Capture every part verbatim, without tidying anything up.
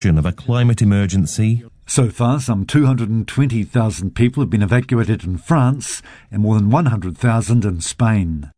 of a climate emergency. So far, some two hundred twenty thousand people have been evacuated in France and more than one hundred thousand in Spain.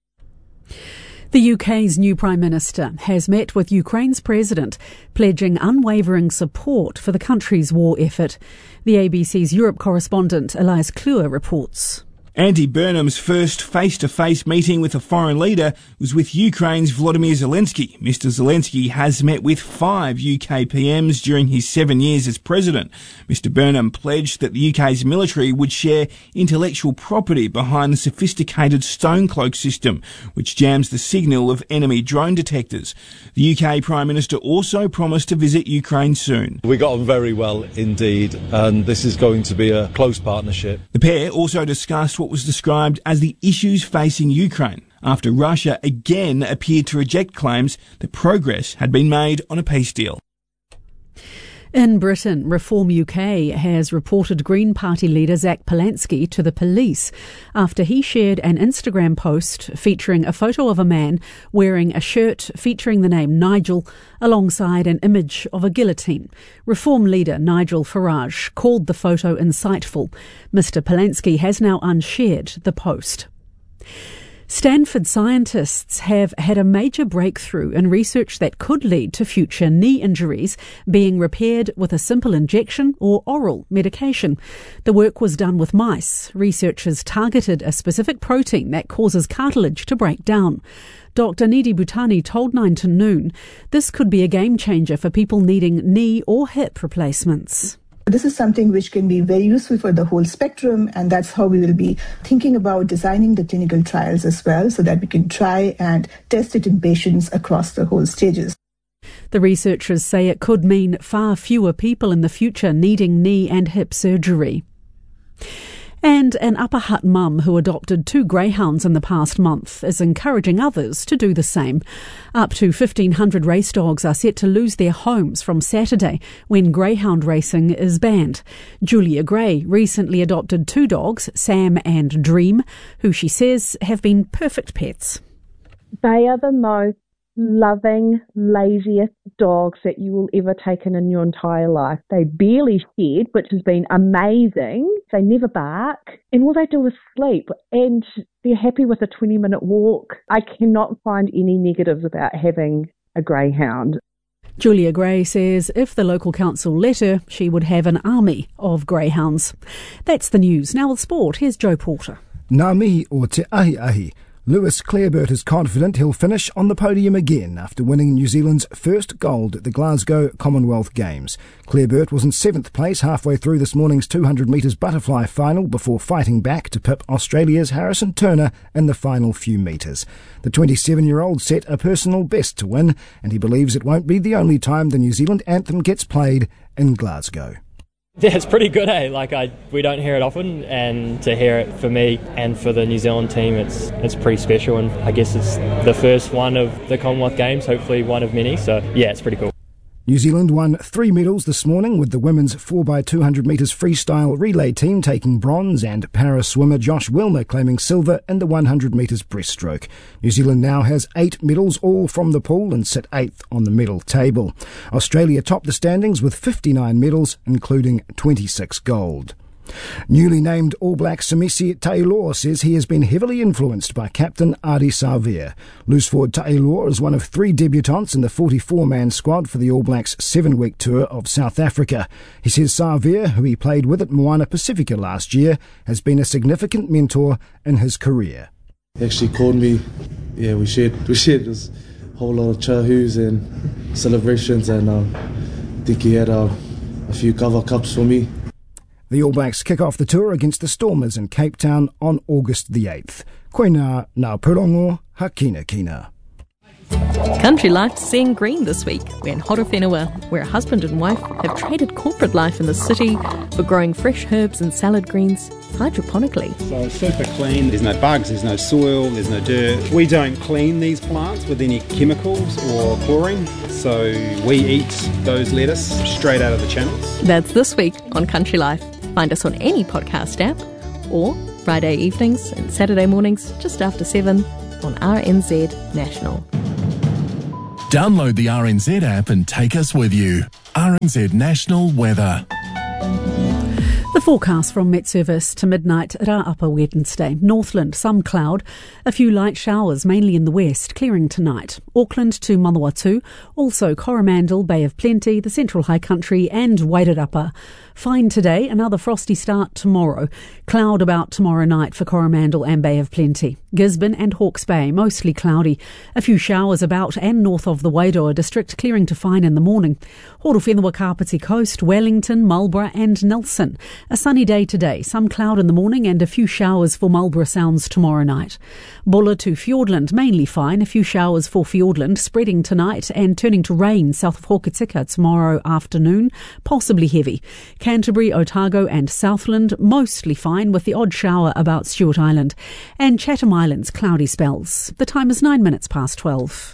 The U K's new Prime Minister has met with Ukraine's president, pledging unwavering support for the country's war effort. The A B C's Europe correspondent Elias Kluwer reports. Andy Burnham's first face-to-face meeting with a foreign leader was with Ukraine's Volodymyr Zelensky. Mister Zelensky has met with five U K P Ms during his seven years as president. Mister Burnham pledged that the U K's military would share intellectual property behind the sophisticated Stonecloak system, which jams the signal of enemy drone detectors. The U K Prime Minister also promised to visit Ukraine soon. We got on very well indeed, and this is going to be a close partnership. The pair also discussed what was described as the issues facing Ukraine, after Russia again appeared to reject claims that progress had been made on a peace deal. In Britain, Reform U K has reported Green Party leader Zach Polanski to the police after he shared an Instagram post featuring a photo of a man wearing a shirt featuring the name Nigel alongside an image of a guillotine. Reform leader Nigel Farage called the photo insightful. Mister Polanski has now unshared the post. Stanford scientists have had a major breakthrough in research that could lead to future knee injuries being repaired with a simple injection or oral medication. The work was done with mice. Researchers targeted a specific protein that causes cartilage to break down. Doctor Nidhi Bhutani told Nine to Noon this could be a game changer for people needing knee or hip replacements. This is something which can be very useful for the whole spectrum, and that's how we will be thinking about designing the clinical trials as well, so that we can try and test it in patients across the whole stages. The researchers say it could mean far fewer people in the future needing knee and hip surgery. And an Upper Hutt mum who adopted two greyhounds in the past month is encouraging others to do the same. Up to fifteen hundred race dogs are set to lose their homes from Saturday when greyhound racing is banned. Julia Gray recently adopted two dogs, Sam and Dream, who she says have been perfect pets. They are the most loving, laziest dogs that you will ever take in in your entire life. They barely shed, which has been amazing. They never bark, and all they do is sleep, and they're happy with a twenty minute walk. I cannot find any negatives about having a greyhound. Julia Gray says if the local council let her, she would have an army of greyhounds. That's the news. Now with sport, here's Joe Porter. Ngā mihi o te ahi ahi. Lewis Clareburt is confident he'll finish on the podium again after winning New Zealand's first gold at the Glasgow Commonwealth Games. Clareburt was in seventh place halfway through this morning's two hundred metres butterfly final before fighting back to pip Australia's Harrison Turner in the final few metres. The twenty-seven-year-old set a personal best to win, and he believes it won't be the only time the New Zealand anthem gets played in Glasgow. Yeah, it's pretty good, eh? Like I, we don't hear it often, and to hear it for me and for the New Zealand team, it's it's pretty special. And I guess it's the first one of the Commonwealth Games, hopefully one of many. So yeah, it's pretty cool. New Zealand won three medals this morning, with the women's four by two hundred metres freestyle relay team taking bronze and para-swimmer Josh Wilmer claiming silver in the one hundred metres breaststroke. New Zealand now has eight medals, all from the pool, and sit eighth on the medal table. Australia topped the standings with fifty-nine medals, including twenty-six gold. Newly named All Black Semisi Taylor says he has been heavily influenced by captain Ardie Savea. Loose forward Taylor is one of three debutants in the forty-four man squad for the All Blacks seven-week tour of South Africa. He says Savea, who he played with at Moana Pacifica last year, has been a significant mentor in his career. He actually called me. Yeah, we shared we shared this whole lot of chahu's and celebrations, and um, I think he had uh, a few cover cups for me. The All Blacks kick off the tour against the Stormers in Cape Town on August the eighth. Koina ngā purongo hakina kina. Country Life's seeing green this week. We're in Horowhenua, where a husband and wife have traded corporate life in the city for growing fresh herbs and salad greens hydroponically. So super clean, there's no bugs, there's no soil, there's no dirt. We don't clean these plants with any chemicals or chlorine, so we eat those lettuce straight out of the channels. That's this week on Country Life. Find us on any podcast app, or Friday evenings and Saturday mornings just after seven on R N Z National. Download the R N Z app and take us with you. R N Z National Weather. The forecast from Met Service to midnight Rā Upper Wednesday. Northland, some cloud, a few light showers, mainly in the west, clearing tonight. Auckland to Manawatu, also Coromandel, Bay of Plenty, the Central High Country and Wairarapa. Fine today, another frosty start tomorrow. Cloud about tomorrow night for Coromandel and Bay of Plenty. Gisborne and Hawke's Bay, mostly cloudy. A few showers about and north of the Wairoa district, clearing to fine in the morning. Horowhenua Kapiti Coast, Wellington, Marlborough and Nelson. A sunny day today, some cloud in the morning and a few showers for Marlborough Sounds tomorrow night. Bulla to Fiordland, mainly fine, a few showers for Fiordland, spreading tonight and turning to rain south of Hokitika tomorrow afternoon, possibly heavy. Canterbury, Otago and Southland, mostly fine with the odd shower about Stewart Island. And Chatham Islands, cloudy spells. The time is nine minutes past twelve.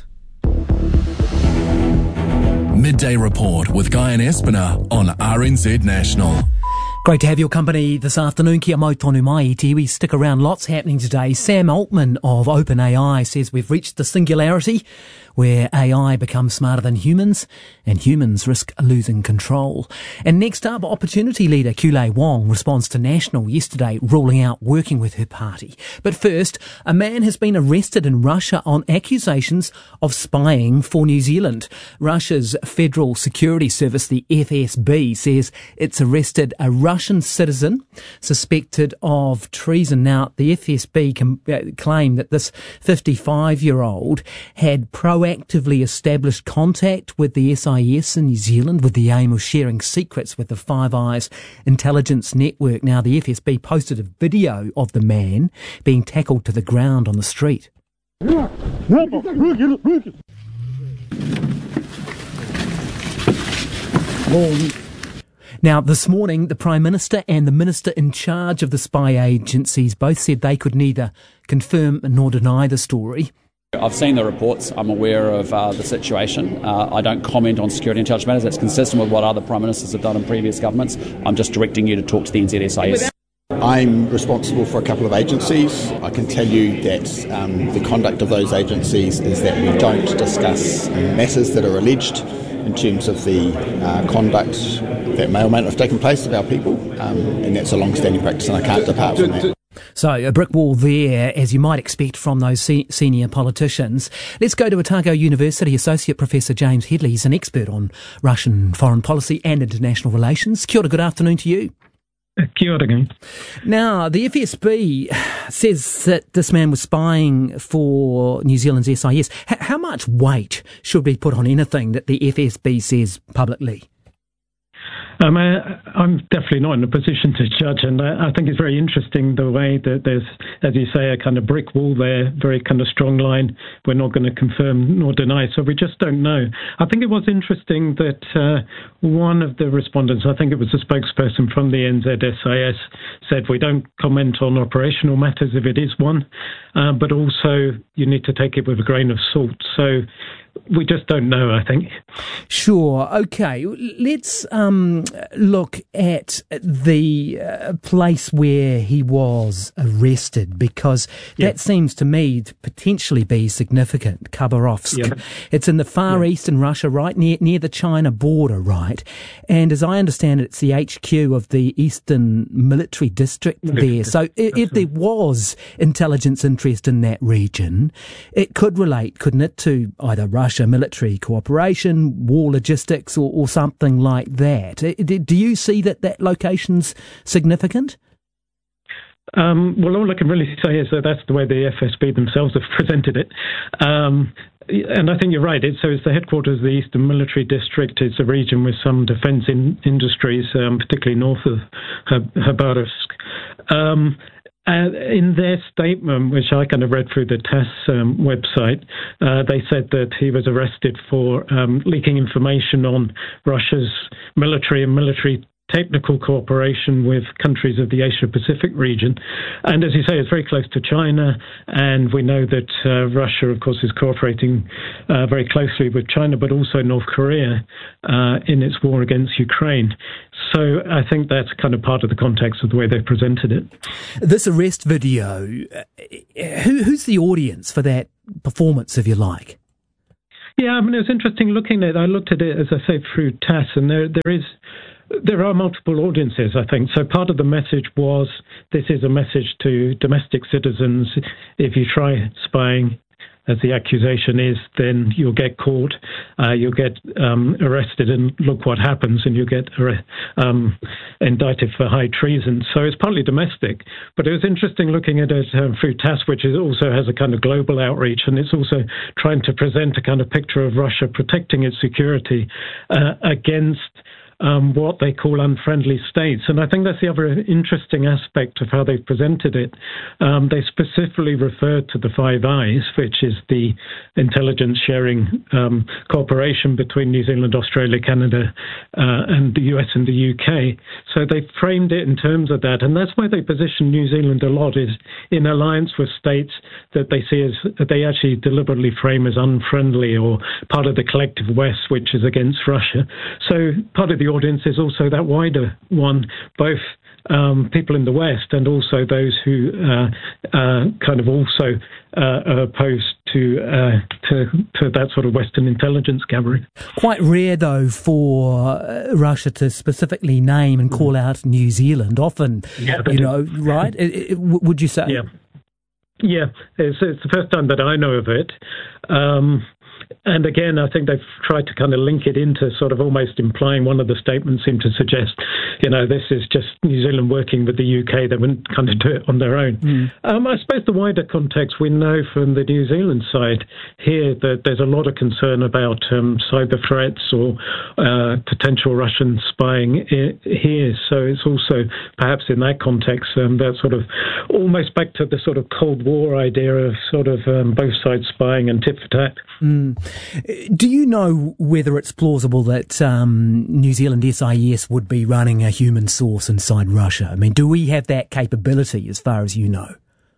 Midday Report with Guy and Espiner on R N Z National. Great to have your company this afternoon. Kia mau tonu mai i te iwi. Stick around, lots happening today. Sam Altman of OpenAI says we've reached the singularity where A I becomes smarter than humans and humans risk losing control. And next up, Opportunity leader Kulei Wong responds to National yesterday, ruling out working with her party. But first, a man has been arrested in Russia on accusations of spying for New Zealand. Russia's Federal Security Service, the F S B, says it's arrested a Russian citizen suspected of treason. Now, the F S B com- uh, claimed that this fifty-five-year-old had proactively established contact with the S I S in New Zealand with the aim of sharing secrets with the Five Eyes intelligence network. Now, the F S B posted a video of the man being tackled to the ground on the street. Now, this morning, the Prime Minister and the Minister in charge of the spy agencies both said they could neither confirm nor deny the story. I've seen the reports. I'm aware of uh, the situation. Uh, I don't comment on security intelligence matters. That's consistent with what other Prime Ministers have done in previous governments. I'm just directing you to talk to the N Z S I S. I'm responsible for a couple of agencies. I can tell you that um, the conduct of those agencies is that we don't discuss matters that are alleged in terms of the uh, conduct that may or may not have taken place of our people, um, and that's a long-standing practice and I can't depart from that. So, a brick wall there, as you might expect from those se- senior politicians. Let's go to Otago University. Associate Professor James Headley is an expert on Russian foreign policy and international relations. Kia ora, good afternoon to you. Kia ora. Now, the F S B says that this man was spying for New Zealand's S I S. H- how much weight should be put on anything that the F S B says publicly? Um, I, I'm definitely not in a position to judge, and I, I think it's very interesting the way that there's, as you say, a kind of brick wall there, very kind of strong line. We're not going to confirm nor deny, so we just don't know. I think it was interesting that uh, one of the respondents, I think it was a spokesperson from the N Z S I S, said we don't comment on operational matters if it is one, uh, but also you need to take it with a grain of salt. So we just don't know, I think. Sure. Okay. Let's um, look at the uh, place where he was arrested, because yeah. that seems to me to potentially be significant. Khabarovsk. Yeah. It's in the far yeah. east in Russia, right near near the China border, right? And as I understand it, it's the H Q of the Eastern Military District military there. So if, if there was intelligence interest in that region, it could relate, couldn't it, to either Russia Russia military cooperation, war logistics, or, or something like that. Do you see that that location's significant? Um, well, all I can really say is that that's the way the F S B themselves have presented it. Um, and I think you're right. It's, so it's the headquarters of the Eastern Military District. It's a region with some defence in, industries, um, particularly north of Khabarovsk. Um, Uh, in their statement, which I kind of read through the T A S um, website, uh, they said that he was arrested for um, leaking information on Russia's military and military technical cooperation with countries of the Asia-Pacific region. And as you say, it's very close to China, and we know that uh, Russia, of course, is cooperating uh, very closely with China, but also North Korea uh, in its war against Ukraine. So I think that's kind of part of the context of the way they presented it. This arrest video, who, who's the audience for that performance, if you like? Yeah, I mean, it was interesting looking at it. I looked at it, as I say, through T A S, and there there is there are multiple audiences, I think. So part of the message was, this is a message to domestic citizens. If you try spying, as the accusation is, then you'll get caught, uh, you'll get um, arrested, and look what happens, and you'll get um, indicted for high treason. So it's partly domestic, but it was interesting looking at it um, through T A S, which is also has a kind of global outreach, and it's also trying to present a kind of picture of Russia protecting its security uh, against Um, what they call unfriendly states. And I think that's the other interesting aspect of how they've presented it. Um, they specifically referred to the Five Eyes, which is the intelligence sharing um, cooperation between New Zealand, Australia, Canada, uh, and the U S and the U K. So they framed it in terms of that. And that's why they position New Zealand a lot, is in alliance with states that they see as, they actually deliberately frame as unfriendly or part of the collective West, which is against Russia. So part of the audience is also that wider one, both um, people in the West and also those who uh, uh, kind of also uh, are opposed to, uh, to to that sort of Western intelligence gathering. Quite rare, though, for uh, Russia to specifically name and call out New Zealand. Often, yeah, you know, right? It, it, would you say? Yeah, yeah. It's, it's the first time that I know of it. Um, And again, I think they've tried to kind of link it into sort of almost implying, one of the statements seemed to suggest, you know, this is just New Zealand working with the U K. They wouldn't kind of do it on their own. Mm. Um, I suppose the wider context, we know from the New Zealand side here that there's a lot of concern about um, cyber threats or uh, potential Russian spying I- here. So it's also perhaps in that context um, that sort of almost back to the sort of Cold War idea of sort of um, both sides spying and tit for tat. Mm. Do you know whether it's plausible that um, New Zealand S I S would be running a human source inside Russia? I mean, do we have that capability as far as you know?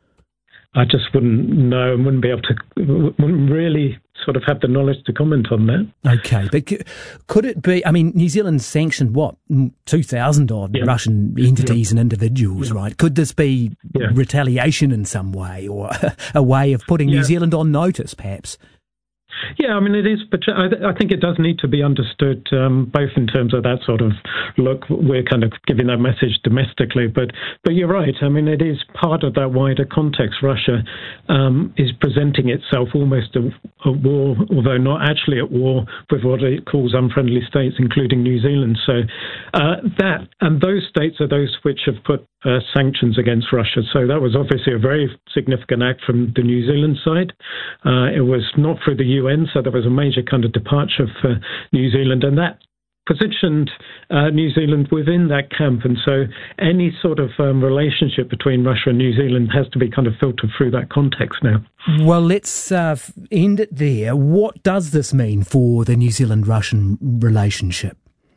I just wouldn't know and wouldn't be able to, wouldn't really sort of have the knowledge to comment on that. Okay, but could it be, I mean, New Zealand sanctioned, what, two thousand odd yeah. Russian entities yeah. and individuals, yeah. right? Could this be yeah. retaliation in some way, or a way of putting yeah. New Zealand on notice, perhaps? Yeah, I mean, it is, but I think it does need to be understood, um, both in terms of that sort of, look, we're kind of giving that message domestically, but but you're right. I mean, it is part of that wider context. Russia um, is presenting itself almost a, a war, although not actually at war, with what it calls unfriendly states, including New Zealand. So uh, that, and those states are those which have put uh, sanctions against Russia. So that was obviously a very significant act from the New Zealand side. Uh, it was not through the U N, so there was a major kind of departure for New Zealand, and that positioned uh, New Zealand within that camp. And so any sort of um, relationship between Russia and New Zealand has to be kind of filtered through that context now. Well, let's uh, end it there. What does this mean for the New Zealand-Russian relationship?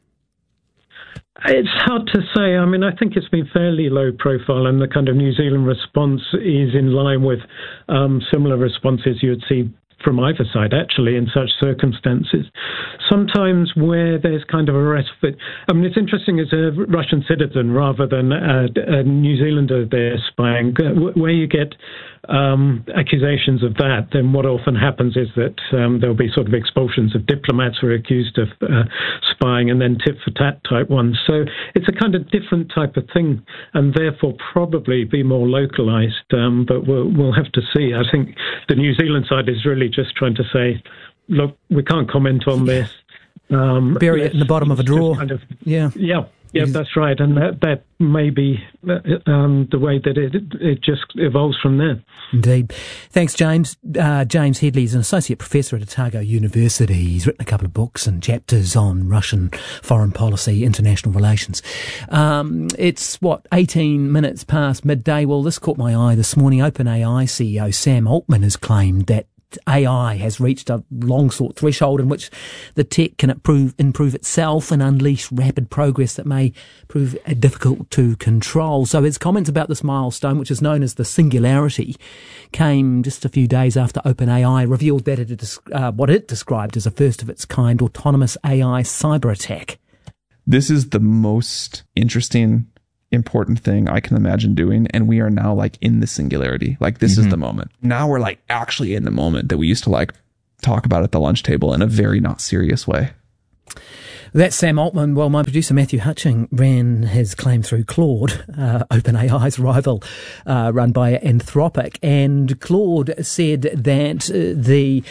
It's hard to say. I mean, I think it's been fairly low profile, and the kind of New Zealand response is in line with um, similar responses you would see from either side, actually, in such circumstances. Sometimes where there's kind of a respite, I mean, it's interesting as a Russian citizen rather than a, a New Zealander there spying, where you get um, accusations of that, then what often happens is that um, there'll be sort of expulsions of diplomats who are accused of uh, spying, and then tit-for-tat type ones. So it's a kind of different type of thing, and therefore probably be more localised, um, but we'll, we'll have to see. I think the New Zealand side is really just trying to say, look, we can't comment on this. Um, Bury it in the bottom of a drawer. Kind of, yeah. Yeah. Yeah, that's right, and that that may be um, the way that it it just evolves from there. Indeed. Thanks, James. Uh, James Headley is an associate professor at Otago University. He's written a couple of books and chapters on Russian foreign policy, international relations. Um, it's, what, eighteen minutes past midday. Well, this caught my eye this morning. OpenAI C E O Sam Altman has claimed that A I has reached a long-sought threshold in which the tech can improve, improve itself and unleash rapid progress that may prove difficult to control. So his comments about this milestone, which is known as the Singularity, came just a few days after OpenAI revealed that it had, uh, what it described as a first-of-its-kind autonomous A I cyber attack. This is the most interesting, important thing I can imagine doing, and we are now like in the singularity. Like this mm-hmm. is the moment. Now we're like actually in the moment that we used to like talk about at the lunch table in a very not serious way. That's Sam Altman. Well, my producer Matthew Hutching ran his claim through Claude, uh, OpenAI's rival, uh, run by Anthropic, and Claude said that uh, the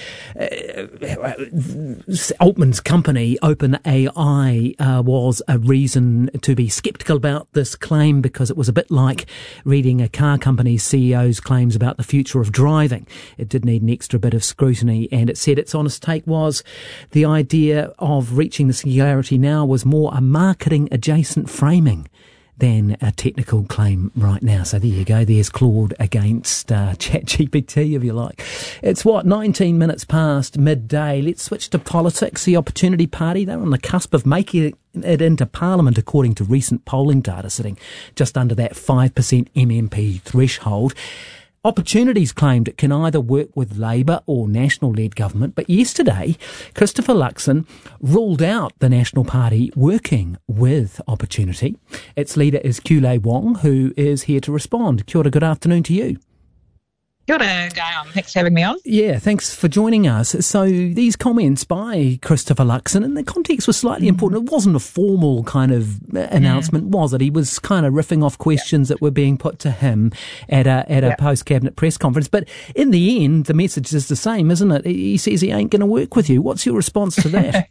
uh, Altman's company, OpenAI, uh, was a reason to be sceptical about this claim because it was a bit like reading a car company's C E O's claims about the future of driving. It did need an extra bit of scrutiny, and it said its honest take was the idea of reaching the singularity now was more a marketing adjacent framing than a technical claim right now. So there you go. There's Claude against uh, ChatGPT, if you like. It's what, nineteen minutes past midday. Let's switch to politics. The Opportunity Party, they're on the cusp of making it into Parliament, according to recent polling data, sitting just under that five percent M M P threshold. Opportunities claimed it can either work with Labour or National-led government, but yesterday, Christopher Luxon ruled out the National Party working with Opportunity. Its leader is Kule Wong, who is here to respond. Kia ora, good afternoon to you. Kia ora, Guy. Thanks for having me on. Yeah, thanks for joining us. So these comments by Christopher Luxon, and the context was slightly mm. important. It wasn't a formal kind of announcement, mm. was it? He was kind of riffing off questions yeah. that were being put to him at a at a yeah. post-cabinet press conference. But in the end, the message is the same, isn't it? He says he ain't going to work with you. What's your response to that?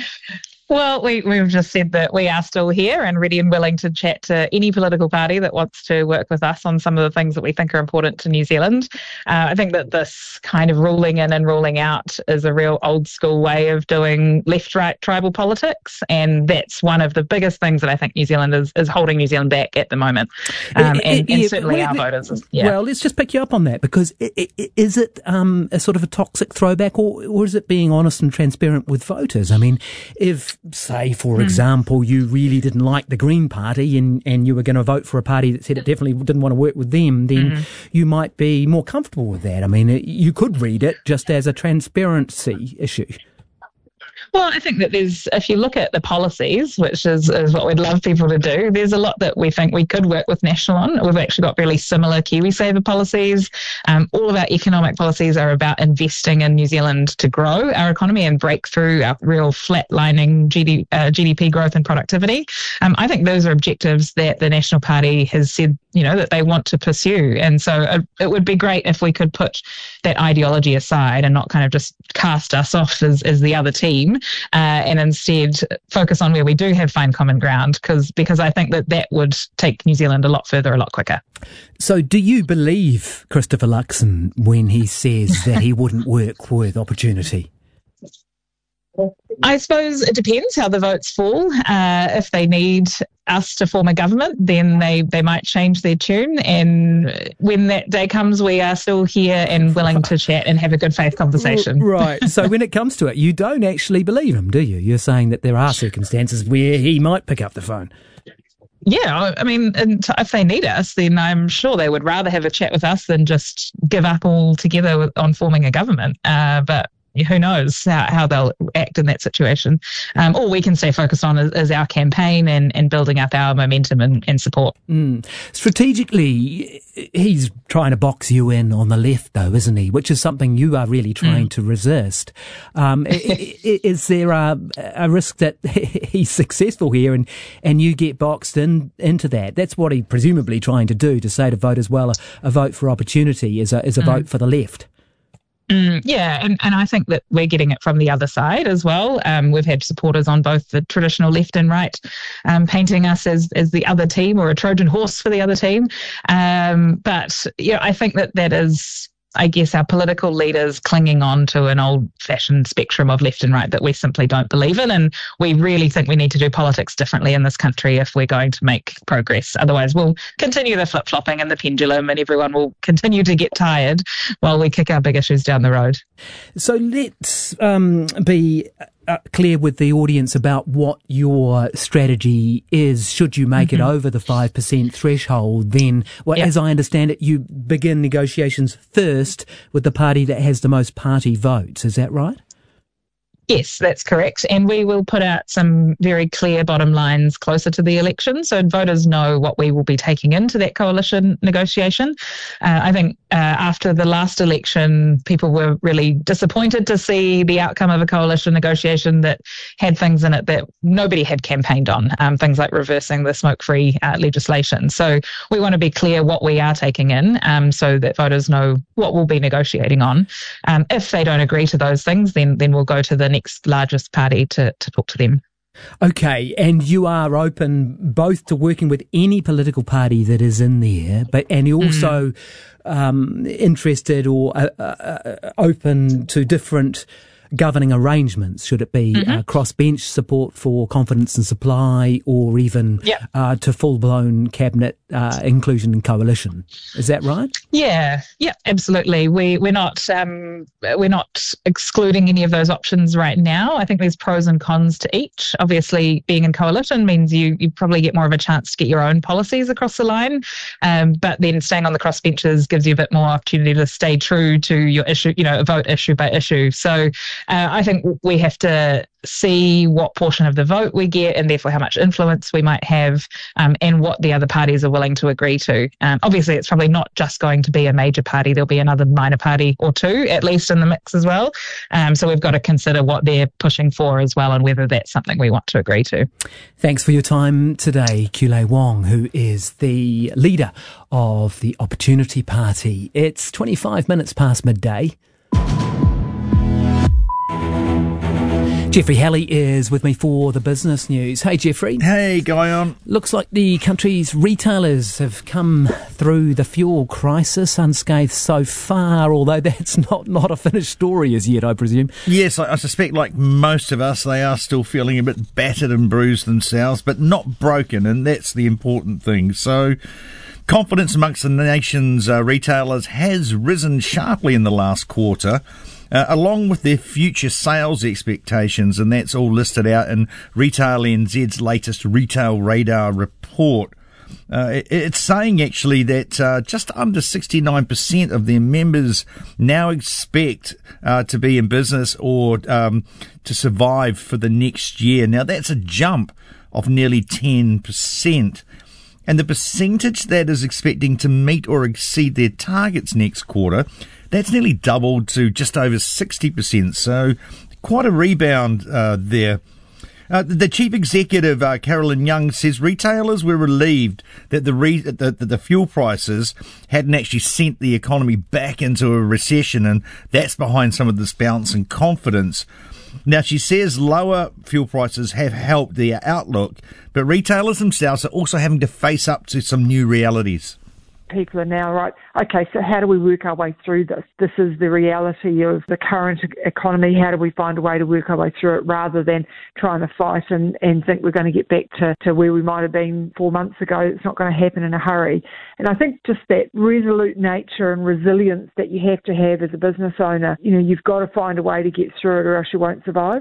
Well, we, we've just said that we are still here and ready and willing to chat to any political party that wants to work with us on some of the things that we think are important to New Zealand. Uh, I think that this kind of ruling in and ruling out is a real old school way of doing left-right tribal politics, and that's one of the biggest things that I think New Zealand is, is holding New Zealand back at the moment. Um, and, and certainly our voters. Is, yeah. Well, let's just pick you up on that, because is it um, a sort of a toxic throwback, or, or is it being honest and transparent with voters? I mean, if say, for mm. example, you really didn't like the Green Party and, and you were going to vote for a party that said it definitely didn't want to work with them, then mm. you might be more comfortable with that. I mean, you could read it just as a transparency issue. Well, I think that there's, if you look at the policies, which is, is what we'd love people to do, there's a lot that we think we could work with National on. We've actually got really similar KiwiSaver policies. Um, all of our economic policies are about investing in New Zealand to grow our economy and break through our real flatlining G D, uh, G D P growth and productivity. Um, I think those are objectives that the National Party has said, you know, that they want to pursue. And so it, it would be great if we could put that ideology aside and not kind of just cast us off as, as the other team. Uh, and instead focus on where we do have fine common ground, because because I think that that would take New Zealand a lot further, a lot quicker. So do you believe Christopher Luxon when he says that he wouldn't work with Opportunity? I suppose it depends how the votes fall. Uh, if they need us to form a government, then they, they might change their tune. And when that day comes, we are still here and willing to chat and have a good faith conversation. Right. So when it comes to it, you don't actually believe him, do you? You're saying that there are circumstances where he might pick up the phone. Yeah, I mean, and if they need us, then I'm sure they would rather have a chat with us than just give up altogether on forming a government. Uh, but who knows how, how they'll act in that situation. Um, all we can stay focused on is, is our campaign and, and building up our momentum and, and support. Mm. Strategically, he's trying to box you in on the left, though, isn't he? Which is something you are really trying mm. to resist. Um, is there a, a risk that he's successful here and, and you get boxed in into that? That's what he's presumably trying to do, to say to voters, well, a, a vote for Opportunity is a, is a mm. vote for the left. Mm, yeah, and, and I think that we're getting it from the other side as well. Um, we've had supporters on both the traditional left and right um, painting us as, as the other team or a Trojan horse for the other team. Um, but yeah, I think that that is, I guess, our political leaders clinging on to an old-fashioned spectrum of left and right that we simply don't believe in. And we really think we need to do politics differently in this country if we're going to make progress. Otherwise, we'll continue the flip-flopping and the pendulum, and everyone will continue to get tired while we kick our big issues down the road. So let's um, be Uh, clear with the audience about what your strategy is. Should you make mm-hmm. it over the five percent threshold, then, well, yep. as I understand it, you begin negotiations first with the party that has the most party votes. Is that right? Yes, that's correct. And we will put out some very clear bottom lines closer to the election so voters know what we will be taking into that coalition negotiation. Uh, I think uh, after the last election, people were really disappointed to see the outcome of a coalition negotiation that had things in it that nobody had campaigned on, um, things like reversing the smoke-free uh, legislation. So we want to be clear what we are taking in um, so that voters know what we'll be negotiating on. Um, if they don't agree to those things, then then we'll go to the next largest party to, to talk to them. Okay, and you are open both to working with any political party that is in there, but and you're also mm. um, interested or uh, uh, open to different governing arrangements, should it be mm-hmm. uh, cross-bench support for confidence and supply, or even yep. uh, to full-blown cabinet uh, inclusion and coalition. Is that right? Yeah, yeah, absolutely. We we're not um, we're not excluding any of those options right now. I think there's pros and cons to each. Obviously, being in coalition means you you probably get more of a chance to get your own policies across the line, um, but then staying on the crossbenches gives you a bit more opportunity to stay true to your issue, you know, vote issue by issue. So. Uh, I think we have to see what portion of the vote we get and therefore how much influence we might have um, and what the other parties are willing to agree to. Um, obviously, it's probably not just going to be a major party. There'll be another minor party or two, at least in the mix as well. Um, so we've got to consider what they're pushing for as well and whether that's something we want to agree to. Thanks for your time today, Kiulei Wong, who is the leader of the Opportunity Party. It's twenty-five minutes past midday. Jeffrey Halley is with me for the business news. Hey, Jeffrey. Hey, Guyon. Looks like the country's retailers have come through the fuel crisis unscathed so far, although that's not, not a finished story as yet, I presume. Yes, I, I suspect, like most of us, they are still feeling a bit battered and bruised themselves, but not broken, and that's the important thing. So, confidence amongst the nation's uh, retailers has risen sharply in the last quarter. Uh, along with their future sales expectations, and that's all listed out in Retail N Z's latest Retail Radar report. Uh, it, it's saying actually that uh, just under sixty-nine percent of their members now expect uh, to be in business or um, to survive for the next year. Now that's a jump of nearly ten percent. And the percentage that is expecting to meet or exceed their targets next quarter, that's nearly doubled to just over sixty percent. So quite a rebound uh, there. Uh, the chief executive, uh, Carolyn Young, says retailers were relieved that the, re- that the fuel prices hadn't actually sent the economy back into a recession, and that's behind some of this bounce in confidence. Now, she says lower fuel prices have helped their outlook, but retailers themselves are also having to face up to some new realities. People are now, right, okay, so how do we work our way through this? This is the reality of the current economy. How do we find a way to work our way through it rather than trying to fight and, and think we're going to get back to, to where we might have been four months ago? It's not going to happen in a hurry. And I think just that resolute nature and resilience that you have to have as a business owner, you know, you've got to find a way to get through it or else you won't survive.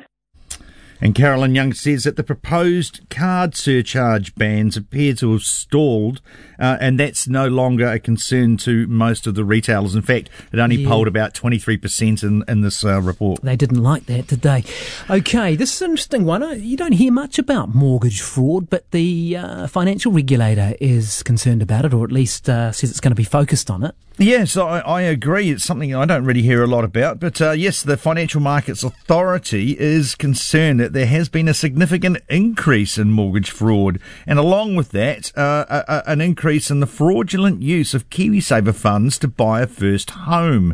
And Carolyn Young says that the proposed card surcharge bans appear to have stalled, uh, and that's no longer a concern to most of the retailers. In fact, it only yeah. polled about twenty-three percent in, in this uh, report. They didn't like that, did they? Okay, this is an interesting one. You don't hear much about mortgage fraud, but the uh, financial regulator is concerned about it, or at least uh, says it's going to be focused on it. Yes, I, I agree. It's something I don't really hear a lot about. But uh, yes, the Financial Markets Authority is concerned that there has been a significant increase in mortgage fraud. And along with that, uh, a, a, an increase in the fraudulent use of KiwiSaver funds to buy a first home.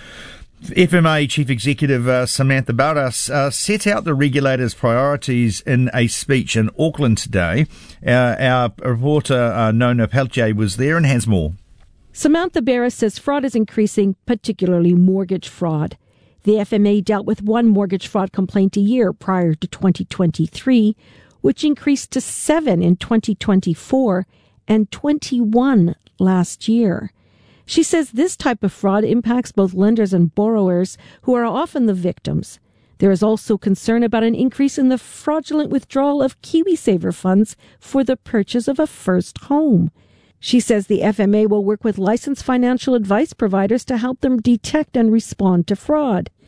F M A Chief Executive uh, Samantha Barras uh, set out the regulator's priorities in a speech in Auckland today. Uh, our reporter, uh, Nona Peltier, was there and has more. Samantha Barras says fraud is increasing, particularly mortgage fraud. The F M A dealt with one mortgage fraud complaint a year prior to twenty twenty-three, which increased to seven in twenty twenty-four and twenty-one last year. She says this type of fraud impacts both lenders and borrowers, who are often the victims. There is also concern about an increase in the fraudulent withdrawal of KiwiSaver funds for the purchase of a first home. She says the F M A will work with licensed financial advice providers to help them detect and respond to fraud.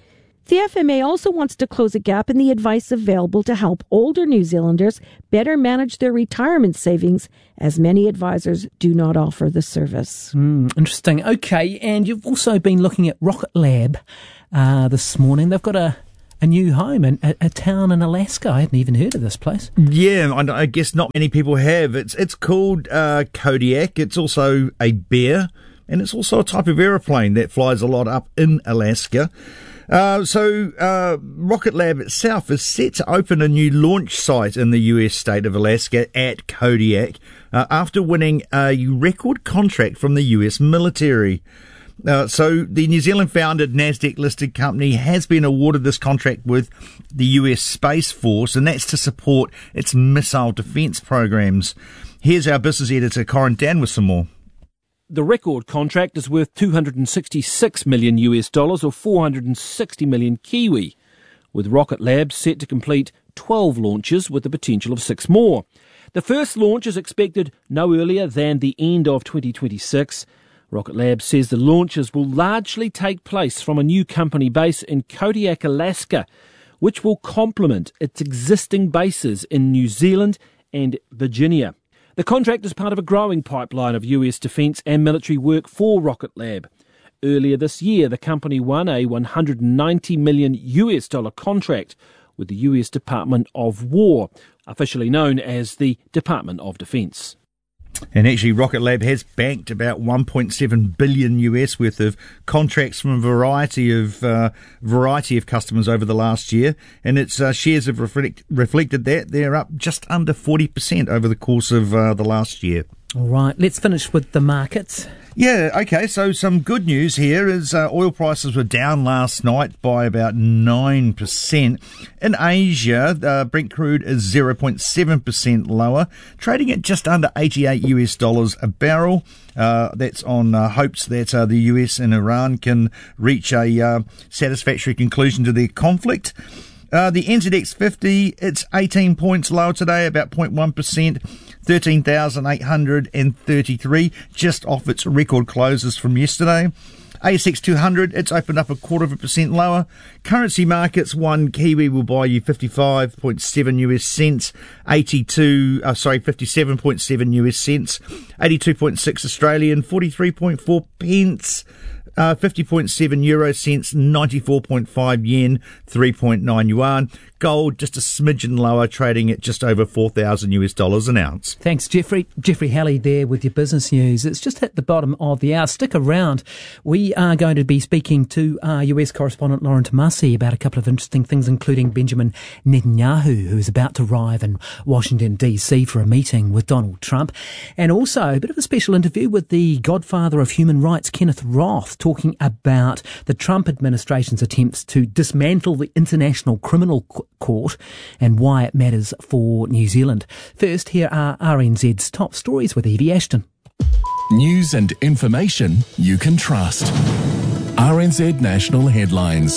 The F M A also wants to close a gap in the advice available to help older New Zealanders better manage their retirement savings, as many advisors do not offer the service. Mm, interesting. Okay, and you've also been looking at Rocket Lab uh, this morning. They've got a, a new home in a, a town in Alaska. I hadn't even heard of this place. Yeah, I, I guess not many people have. It's it's called uh, Kodiak. It's also a bear, and it's also a type of aeroplane that flies a lot up in Alaska. Uh, so, uh, Rocket Lab itself is set to open a new launch site in the U S state of Alaska at Kodiak uh, after winning a record contract from the U S military. Uh, so, the New Zealand-founded NASDAQ-listed company has been awarded this contract with the U S Space Force, and that's to support its missile defence programs. Here's our business editor, Corin Dan, with some more. The record contract is worth two hundred sixty-six million U S dollars or four hundred sixty million Kiwi, with Rocket Lab set to complete twelve launches with the potential of six more. The first launch is expected no earlier than the end of twenty twenty-six. Rocket Lab says the launches will largely take place from a new company base in Kodiak, Alaska, which will complement its existing bases in New Zealand and Virginia. The contract is part of a growing pipeline of U S defence and military work for Rocket Lab. Earlier this year, the company won a one hundred ninety million U S dollar contract with the U S Department of War, officially known as the Department of Defence. And actually, Rocket Lab has banked about one point seven billion U S worth of contracts from a variety of uh, variety of customers over the last year, and its uh, shares have reflect, reflected that. They're up just under forty percent over the course of uh, the last year. All right, let's finish with the markets. Yeah, okay, so some good news here is uh, oil prices were down last night by about nine percent. In Asia, uh, Brent crude is zero point seven percent lower, trading at just under eighty-eight U S dollars a barrel. Uh, that's on uh, hopes that uh, the U S and Iran can reach a uh, satisfactory conclusion to their conflict. Uh, the N Z X fifty, it's eighteen points lower today, about zero point one percent, thirteen thousand eight hundred thirty-three, just off its record closes from yesterday. A S X two hundred, it's opened up a quarter of a percent lower. Currency markets, one Kiwi will buy you fifty-five point seven U S cents, eighty-two, uh, sorry, fifty-seven point seven U S cents, eighty-two point six Australian, forty-three point four pence. Uh, fifty point seven euro cents, ninety-four point five yen, three point nine yuan. Gold just a smidgen lower, trading at just over four thousand U S dollars an ounce. Thanks, Jeffrey. Jeffrey Halley there with your business news. It's just hit the bottom of the hour. Stick around. We are going to be speaking to our U S correspondent Lauren Tomasi about a couple of interesting things, including Benjamin Netanyahu, who is about to arrive in Washington, D C for a meeting with Donald Trump. And also a bit of a special interview with the godfather of human rights, Kenneth Roth, talking about the Trump administration's attempts to dismantle the International Criminal Court and why it matters for New Zealand. First, here are R N Z's top stories with Evie Ashton. News and information you can trust. R N Z National Headlines.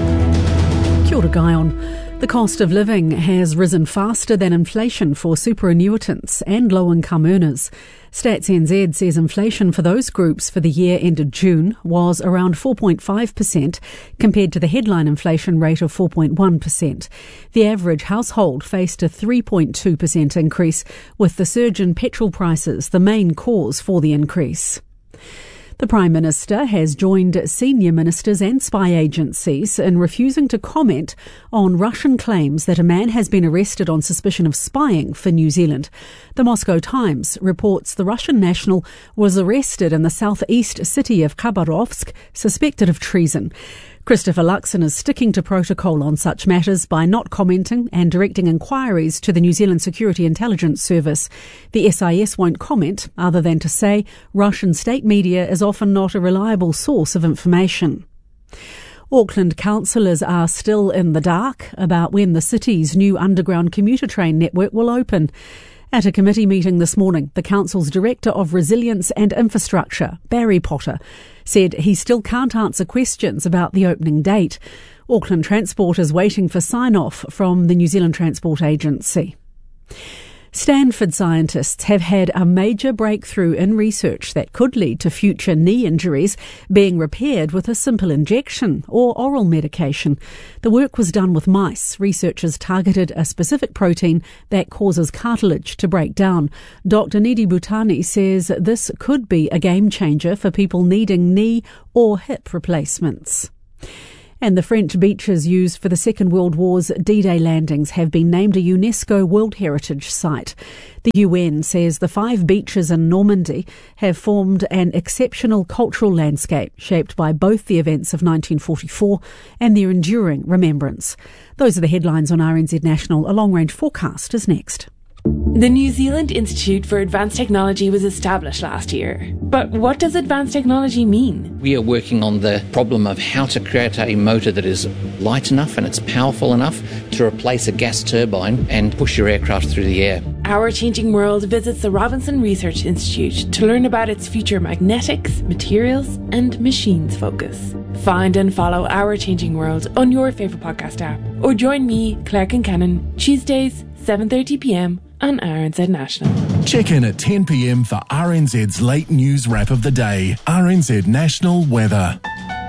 Kia ora, Guyon. The cost of living has risen faster than inflation for superannuitants and low-income earners. Stats N Z says inflation for those groups for the year ended June was around four point five percent compared to the headline inflation rate of four point one percent. The average household faced a three point two percent increase, with the surge in petrol prices the main cause for the increase. The Prime Minister has joined senior ministers and spy agencies in refusing to comment on Russian claims that a man has been arrested on suspicion of spying for New Zealand. The Moscow Times reports the Russian national was arrested in the southeast city of Khabarovsk, suspected of treason. Christopher Luxon is sticking to protocol on such matters by not commenting and directing inquiries to the New Zealand Security Intelligence Service. The S I S won't comment, other than to say Russian state media is often not a reliable source of information. Auckland councillors are still in the dark about when the city's new underground commuter train network will open. At a committee meeting this morning, the council's Director of Resilience and Infrastructure, Barry Potter, said he still can't answer questions about the opening date. Auckland Transport is waiting for sign-off from the New Zealand Transport Agency. Stanford scientists have had a major breakthrough in research that could lead to future knee injuries being repaired with a simple injection or oral medication. The work was done with mice. Researchers targeted a specific protein that causes cartilage to break down. Doctor Nidhi Bhutani says this could be a game changer for people needing knee or hip replacements. And the French beaches used for the Second World War's D-Day landings have been named a UNESCO World Heritage Site. The U N says the five beaches in Normandy have formed an exceptional cultural landscape shaped by both the events of nineteen forty-four and their enduring remembrance. Those are the headlines on R N Z National. A long-range forecast is next. The New Zealand Institute for Advanced Technology was established last year. But what does advanced technology mean? We are working on the problem of how to create a motor that is light enough and it's powerful enough to replace a gas turbine and push your aircraft through the air. Our Changing World visits the Robinson Research Institute to learn about its future magnetics, materials and machines focus. Find and follow Our Changing World on your favourite podcast app. Or join me, Claire Kincannon, Tuesdays, seven thirty p m on R N Z National. Check in at ten p m for R N Z's late news wrap of the day. R N Z National Weather.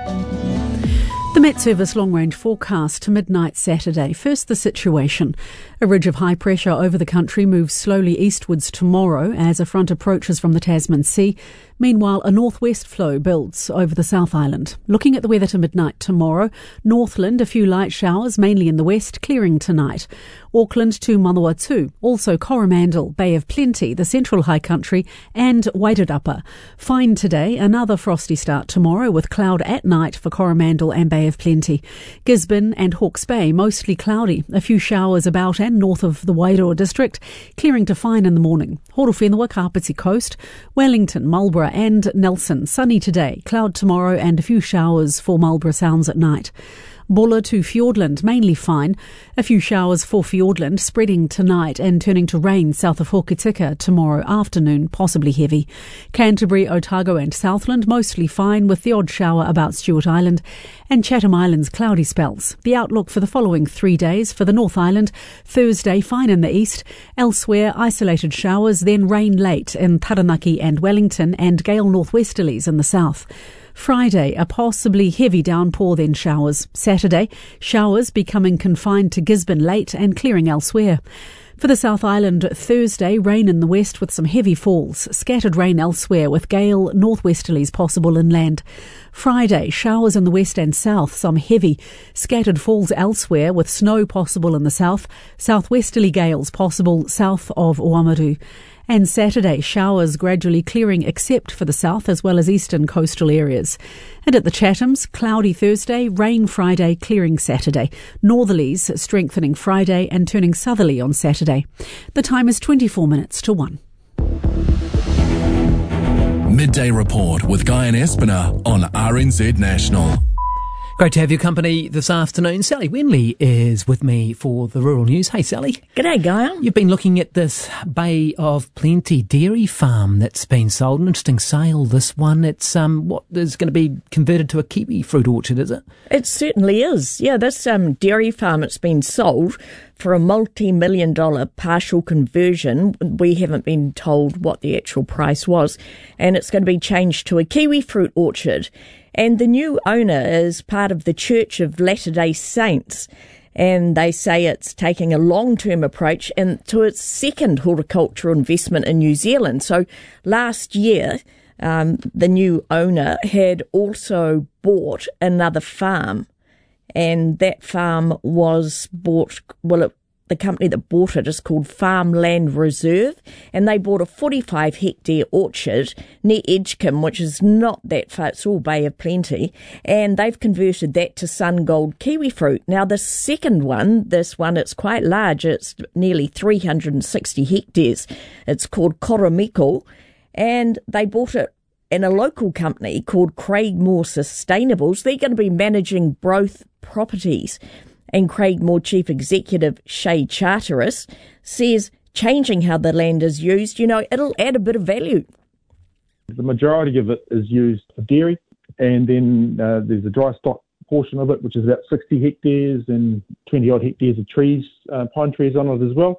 The Met Service long-range forecast to midnight Saturday. First, the situation. A ridge of high pressure over the country moves slowly eastwards tomorrow as a front approaches from the Tasman Sea. Meanwhile, a northwest flow builds over the South Island. Looking at the weather to midnight tomorrow, Northland, a few light showers, mainly in the west, clearing tonight. Auckland to Manawatu, also Coromandel, Bay of Plenty, the Central High Country and Wairarapa. Fine today, another frosty start tomorrow with cloud at night for Coromandel and Bay of Plenty. Gisborne and Hawke's Bay, mostly cloudy. A few showers about and north of the Wairoa district, clearing to fine in the morning. Horowhenua, Kapiti Coast, Wellington, Marlborough and Nelson, sunny today, cloud tomorrow and a few showers for Marlborough Sounds at night. Bulla to Fiordland, mainly fine. A few showers for Fiordland, spreading tonight and turning to rain south of Hokitika tomorrow afternoon, possibly heavy. Canterbury, Otago and Southland, mostly fine with the odd shower about Stewart Island. And Chatham Islands, cloudy spells. The outlook for the following three days for the North Island: Thursday, fine in the east. Elsewhere, isolated showers, then rain late in Taranaki and Wellington and gale northwesterlies in the south. Friday, a possibly heavy downpour, then showers. Saturday, showers becoming confined to Gisborne late and clearing elsewhere. For the South Island, Thursday, rain in the west with some heavy falls. Scattered rain elsewhere with gale northwesterlies possible inland. Friday, showers in the west and south, some heavy. Scattered falls elsewhere with snow possible in the south. Southwesterly gales possible south of Oamaru. And Saturday, showers gradually clearing except for the south as well as eastern coastal areas. And at the Chathams, cloudy Thursday, rain Friday, clearing Saturday. Northerlies strengthening Friday and turning southerly on Saturday. The time is twenty-four minutes to one. Midday Report with Guy and Espiner on R N Z National. Great to have your company this afternoon. Sally Wenley is with me for the Rural News. Hey, Sally. G'day, Guy. You've been looking at this Bay of Plenty dairy farm that's been sold. An interesting sale, this one. It's um, what is going to be converted to a kiwi fruit orchard, is it? It certainly is. Yeah, this um, dairy farm, it's been sold for a multi-million dollar partial conversion. We haven't been told what the actual price was. And it's going to be changed to a kiwi fruit orchard. And the new owner is part of the Church of Latter-day Saints. And they say it's taking a long-term approach and to its second horticultural investment in New Zealand. So last year, um, the new owner had also bought another farm. And that farm was bought, well, it, the company that bought it is called Farmland Reserve, and they bought a forty-five hectare orchard near Edgecombe, which is not that far, it's all Bay of Plenty, and they've converted that to Sun Gold kiwi fruit. Now, the second one, this one, it's quite large, it's nearly three hundred sixty hectares. It's called Koromiko, and they bought it in a local company called Craigmore Sustainables. They're going to be managing both properties. And Craigmore Chief Executive Shay Charteris says changing how the land is used, you know, it'll add a bit of value. The majority of it is used for dairy, and then uh, there's a dry stock portion of it, which is about sixty hectares and twenty odd hectares of trees, uh, pine trees on it as well.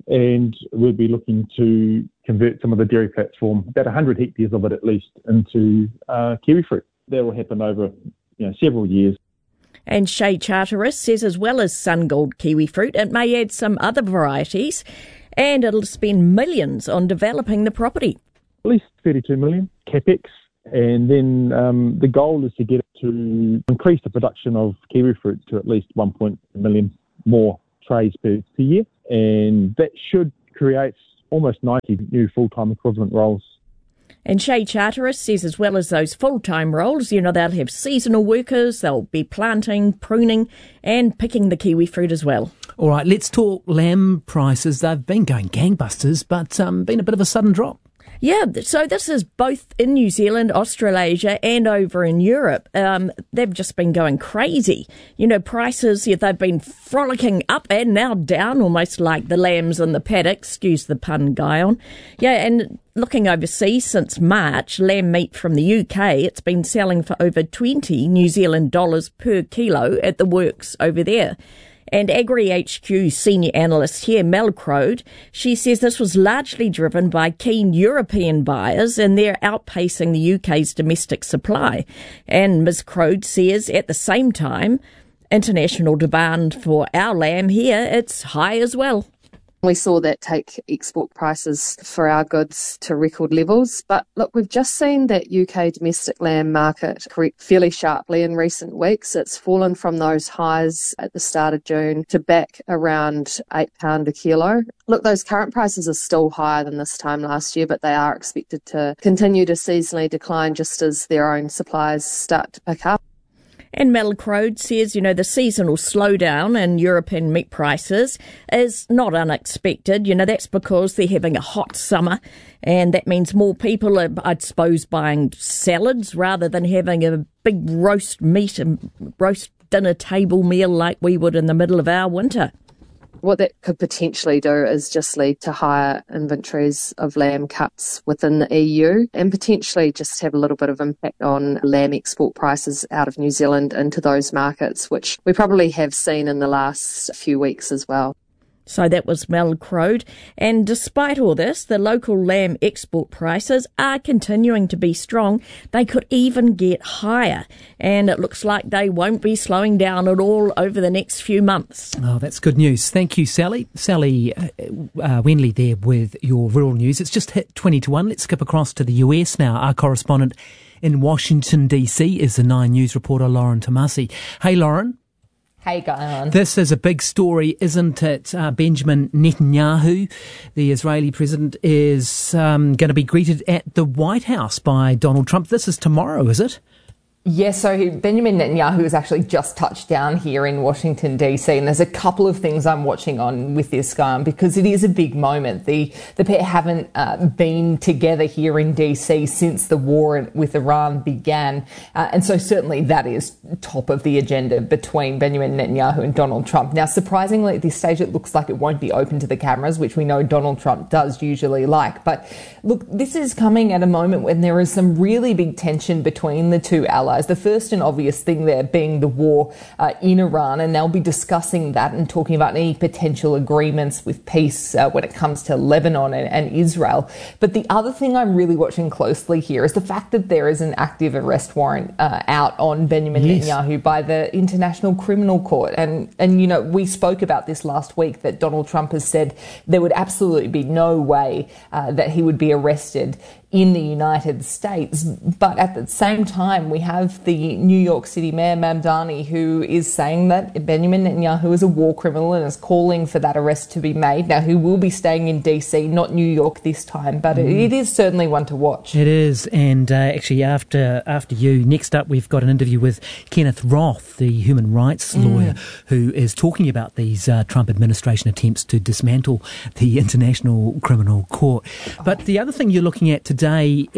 and we'll be looking to convert some of the dairy platform, about one hundred hectares of it at least, into uh, kiwi fruit. That will happen over you know, several years. And Shay Charteris says as well as Sungold kiwi fruit, it may add some other varieties, and it'll spend millions on developing the property. At least thirty-two million capex, and then um, the goal is to get it to increase the production of kiwi fruit to at least one point one million more trays per, per year, and that should create almost ninety new full-time equivalent roles. And Shay Charteris says as well as those full-time roles, you know, they'll have seasonal workers, they'll be planting, pruning and picking the kiwi fruit as well. All right, let's talk lamb prices. They've been going gangbusters, but um, been a bit of a sudden drop. Yeah, so this is both in New Zealand, Australasia and over in Europe. Um, they've just been going crazy. You know, prices, yeah, they've been frolicking up and now down, almost like the lambs in the paddock, excuse the pun, Guyon. Yeah, and looking overseas since March, lamb meat from the U K, it's been selling for over twenty New Zealand dollars per kilo at the works over there. And Agri H Q senior analyst here, Mel Crode, she says this was largely driven by keen European buyers and they're outpacing the U K's domestic supply. And Miz Crode says at the same time, international demand for our lamb here, it's high as well. We saw that take export prices for our goods to record levels. But look, we've just seen that U K domestic lamb market correct fairly sharply in recent weeks. It's fallen from those highs at the start of June to back around eight pounds a kilo. Look, those current prices are still higher than this time last year, but they are expected to continue to seasonally decline just as their own supplies start to pick up. And Mel Crode says, you know, the seasonal slowdown in European meat prices is not unexpected. You know, that's because they're having a hot summer and that means more people are, I suppose, buying salads rather than having a big roast meat and roast dinner table meal like we would in the middle of our winter. What that could potentially do is just lead to higher inventories of lamb cuts within the E U and potentially just have a little bit of impact on lamb export prices out of New Zealand into those markets, which we probably have seen in the last few weeks as well. So that was Mel Crode. And despite all this, the local lamb export prices are continuing to be strong. They could even get higher. And it looks like they won't be slowing down at all over the next few months. Oh, that's good news. Thank you, Sally. Sally uh, uh, Wenley there with your rural news. It's just hit twenty to one. Let's skip across to the U S now. Our correspondent in Washington, D C is the Nine News reporter, Lauren Tomasi. Hey, Lauren. Hey, Guyon. This is a big story, isn't it? Uh, Benjamin Netanyahu, the Israeli president, is um, going to be greeted at the White House by Donald Trump. This is tomorrow, is it? Yes, so Benjamin Netanyahu has actually just touched down here in Washington, D C, and there's a couple of things I'm watching on with this guy because it is a big moment. The the pair haven't uh, been together here in D C since the war with Iran began, uh, and so certainly that is top of the agenda between Benjamin Netanyahu and Donald Trump. Now, surprisingly, at this stage, it looks like it won't be open to the cameras, which we know Donald Trump does usually like. But look, this is coming at a moment when there is some really big tension between the two allies. The first and obvious thing there being the war uh, in Iran, and they'll be discussing that and talking about any potential agreements with peace uh, when it comes to Lebanon and, and Israel. But the other thing I'm really watching closely here is the fact that there is an active arrest warrant uh, out on Benjamin yes. Netanyahu by the International Criminal Court. And, and, you know, we spoke about this last week that Donald Trump has said there would absolutely be no way uh, that he would be arrested in the United States. But at the same time, we have the New York City Mayor Mamdani, who is saying that Benjamin Netanyahu is a war criminal and is calling for that arrest to be made. Now, he will be staying in D C, not New York this time, but mm. it is certainly one to watch. It is. And uh, actually, after after you, next up, we've got an interview with Kenneth Roth, the human rights mm. lawyer, who is talking about these uh, Trump administration attempts to dismantle the International Criminal Court. Oh. But the other thing you're looking at today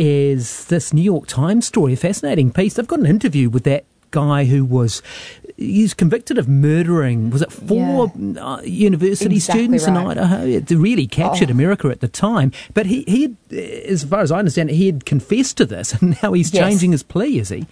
is this New York Times story, a fascinating piece. They've got an interview with that guy who was he's convicted of murdering, was it four yeah. uh, university exactly students right. in Idaho? It really captured oh. America at the time. But he, he had, as far as I understand it, he had confessed to this, and now he's yes. changing his plea, is he?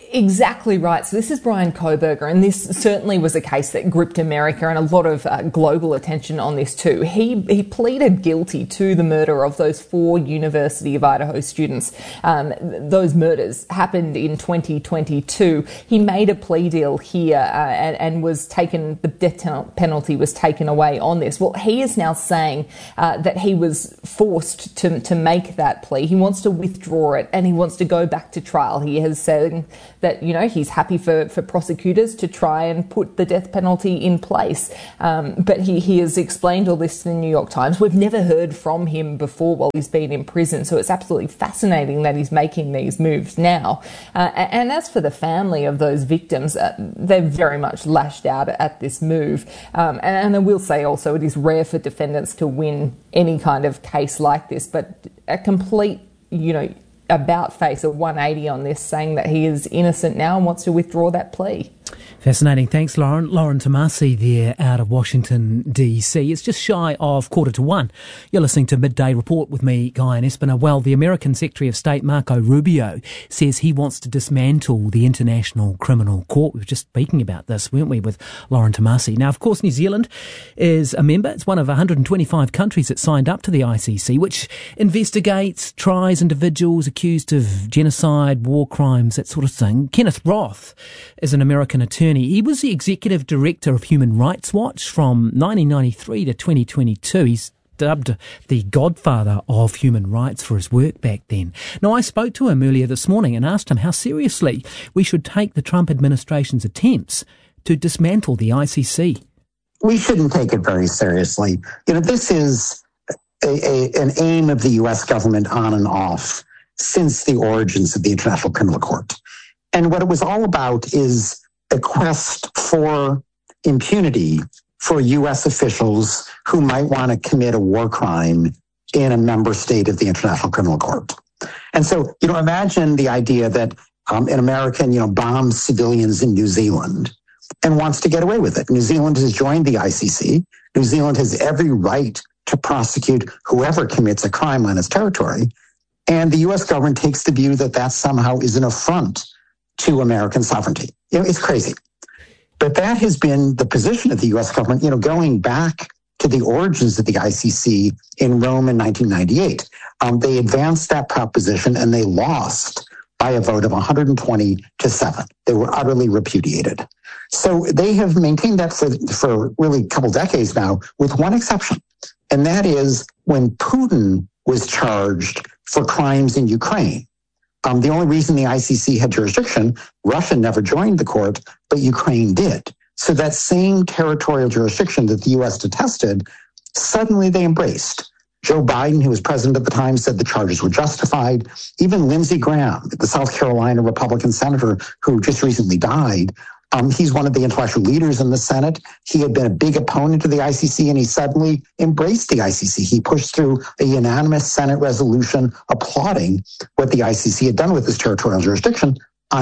Exactly right. So this is Bryan Kohberger, and this certainly was a case that gripped America and a lot of uh, global attention on this too. He he pleaded guilty to the murder of those four University of Idaho students. Um, those murders happened in twenty twenty-two. He made a plea deal here uh, and, and was taken, the death penalty was taken away on this. Well, he is now saying uh, that he was forced to, to make that plea. He wants to withdraw it and he wants to go back to trial. He has said that, you know, he's happy for, for prosecutors to try and put the death penalty in place. Um, but he, he has explained all this to the New York Times. We've never heard from him before while he's been in prison, so it's absolutely fascinating that he's making these moves now. Uh, and as for the family of those victims, uh, they're very much lashed out at this move. Um, and, and I will say also it is rare for defendants to win any kind of case like this, but a complete, you know, about face, a one eighty on this, saying that he is innocent now and wants to withdraw that plea. Fascinating. Thanks, Lauren. Lauren Tomasi there out of Washington, D C. It's just shy of quarter to one. You're listening to Midday Report with me, Guy Espiner. Well, the American Secretary of State, Marco Rubio, says he wants to dismantle the International Criminal Court. We were just speaking about this, weren't we, with Lauren Tomasi. Now, of course, New Zealand is a member. It's one of one hundred twenty-five countries that signed up to the I C C, which investigates, tries individuals accused of genocide, war crimes, that sort of thing. Kenneth Roth is an American attorney. He was the executive director of Human Rights Watch from nineteen ninety-three to twenty twenty-two. He's dubbed the godfather of human rights for his work back then. Now, I spoke to him earlier this morning and asked him how seriously we should take the Trump administration's attempts to dismantle the I C C. We shouldn't take it very seriously. You know, this is a, a, an aim of the U S government on and off since the origins of the International Criminal Court. And what it was all about is a quest for impunity for U S officials who might want to commit a war crime in a member state of the International Criminal Court. And so, you know, imagine the idea that um, an American, you know, bombs civilians in New Zealand and wants to get away with it. New Zealand has joined the I C C. New Zealand has every right to prosecute whoever commits a crime on its territory. And the U S government takes the view that that somehow is an affront to American sovereignty. You know, it's crazy. But that has been the position of the U S government, you know, going back to the origins of the I C C in Rome in nineteen ninety-eight. Um, they advanced that proposition and they lost by a vote of one hundred twenty to seven. They were utterly repudiated. So they have maintained that for, for really a couple decades now, with one exception. And that is when Putin was charged for crimes in Ukraine. Um, the only reason the I C C had jurisdiction, Russia never joined the court, but Ukraine did. So that same territorial jurisdiction that the U S detested, suddenly they embraced. Joe Biden, who was president at the time, said the charges were justified. Even Lindsey Graham, the South Carolina Republican senator who just recently died, Um, he's one of the intellectual leaders in the Senate. He had been a big opponent of the I C C, and he suddenly embraced the I C C. He pushed through a unanimous Senate resolution applauding what the I C C had done with this territorial jurisdiction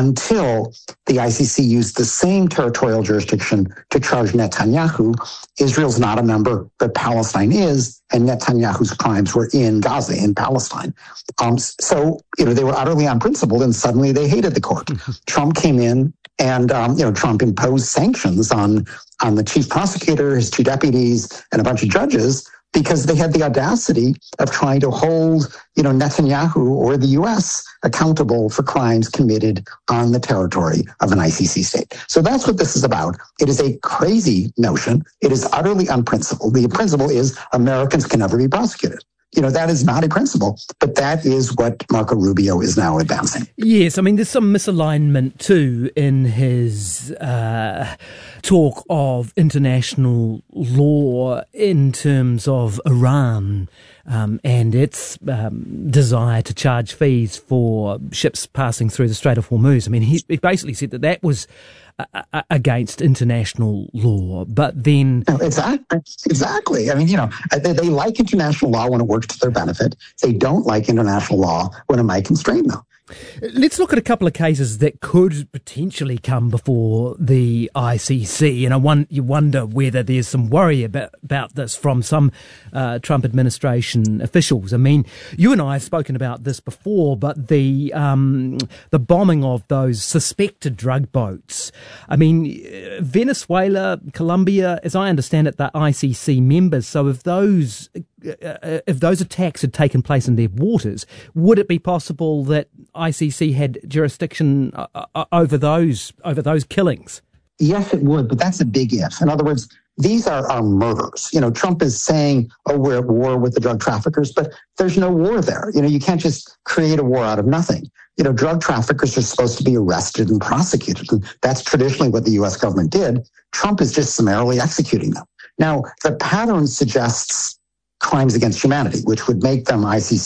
until the I C C used the same territorial jurisdiction to charge Netanyahu. Israel's not a member, but Palestine is, and Netanyahu's crimes were in Gaza, in Palestine. Um, so, you know, they were utterly unprincipled, and suddenly they hated the court. Trump came in, and, um, you know, Trump imposed sanctions on, on the chief prosecutor, his two deputies, and a bunch of judges because they had the audacity of trying to hold, you know, Netanyahu or the U S accountable for crimes committed on the territory of an I C C state. So that's what this is about. It is a crazy notion. It is utterly unprincipled. The principle is Americans can never be prosecuted. You know, that is not a principle, but that is what Marco Rubio is now advancing. Yes, I mean, there's some misalignment too in his uh, talk of international law in terms of Iran um, and its um, desire to charge fees for ships passing through the Strait of Hormuz. I mean, he, he basically said that that was Uh, against international law, but then... No, exactly. Exactly. I mean, you know, they, they like international law when it works to their benefit. They don't like international law when it might constrain them. Let's look at a couple of cases that could potentially come before the I C C. And I one, you wonder whether there's some worry about, about this from some uh, Trump administration officials. I mean, you and I have spoken about this before, but the um, the bombing of those suspected drug boats. I mean, Venezuela, Colombia, as I understand it, they're I C C members. So if those uh, if those attacks had taken place in their waters, would it be possible that I C C had jurisdiction uh, over those over those killings? Yes, it would, but that's a big if. In other words, these are, are murders. You know, Trump is saying, oh, we're at war with the drug traffickers, but there's no war there. You know, you can't just create a war out of nothing. You know, drug traffickers are supposed to be arrested and prosecuted. And that's traditionally what the U S government did. Trump is just summarily executing them. Now, the pattern suggests crimes against humanity, which would make them I C C